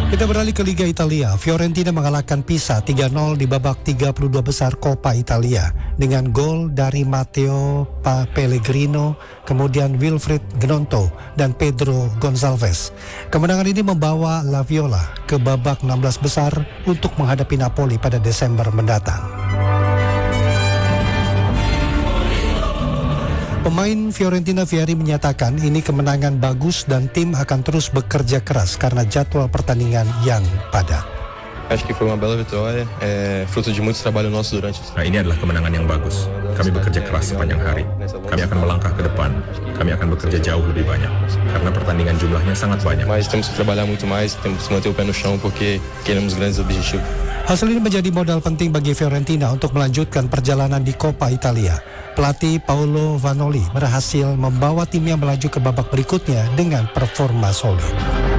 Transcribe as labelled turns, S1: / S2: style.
S1: Kita beralih ke Liga Italia. Fiorentina mengalahkan Pisa 3-0 di babak 32 besar Coppa Italia dengan gol dari Matteo Pellegrino, kemudian Wilfried Gnonto dan Pedro Gonçalves. Kemenangan ini membawa La Viola ke babak 16 besar untuk menghadapi Napoli pada Desember mendatang. Pemain Fiorentina Vieri menyatakan ini kemenangan bagus dan tim akan terus bekerja keras karena jadwal pertandingan yang padat.
S2: Acho que foi uma bela vitória, fruto de muito trabalho nosso durante.
S3: Nah, ini adalah kemenangan yang bagus. Kami bekerja keras sepanjang hari. Kami akan melangkah ke depan. Kami akan bekerja jauh lebih banyak karena pertandingan jumlahnya sangat banyak.
S2: Mas temos que trabalhar muito mais, temos que manter o pé no chão porque queremos grandes objetivos.
S1: Hasil ini menjadi modal penting bagi Fiorentina untuk melanjutkan perjalanan di Coppa Italia. Pelatih Paolo Vanoli berhasil membawa timnya melaju ke babak berikutnya dengan performa solid.